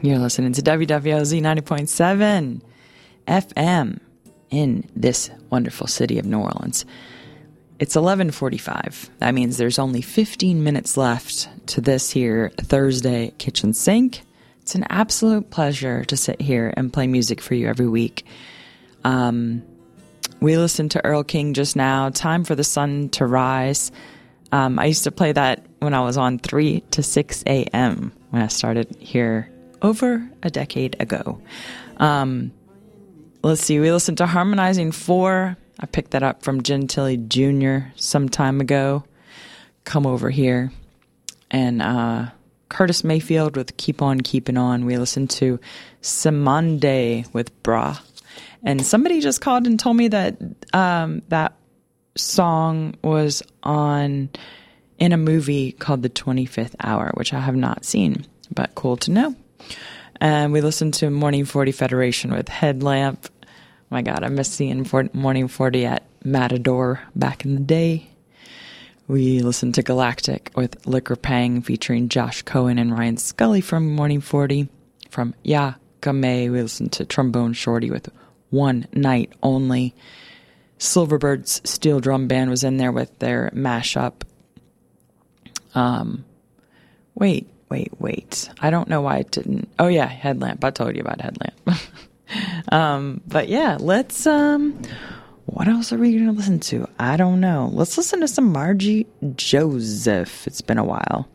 You're listening to WWOZ 90.7 FM in this wonderful city of New Orleans. It's 11:45. That means there's only 15 minutes left to this here Thursday Kitchen Sink. It's an absolute pleasure to sit here and play music for you every week. We listened to Earl King just now, Time for the Sun to Rise. I used to play that when I was on 3 to 6 a.m. when I started here over a decade ago. Let's see, we listened to Harmonizing 4. I picked that up from Gentili Jr. some time ago. Come over here. And Curtis Mayfield with Keep On Keeping On. We listened to Simande with Bra. And somebody just called and told me that that song was in a movie called The 25th Hour, which I have not seen, but cool to know. And we listened to Morning 40 Federation with Headlamp. Oh my God, I miss seeing Morning 40 at Matador back in the day. We listened to Galactic with Liquor Pang featuring Josh Cohen and Ryan Scully from Morning 40. From Yakame, we listened to Trombone Shorty with One Night Only. Silverbird's Steel Drum Band was in there with their mashup. Wait. I don't know why it didn't. Oh yeah, Headlamp. I told you about Headlamp. But yeah, let's, what else are we going to listen to? I don't know. Let's listen to some Margie Joseph. It's been a while.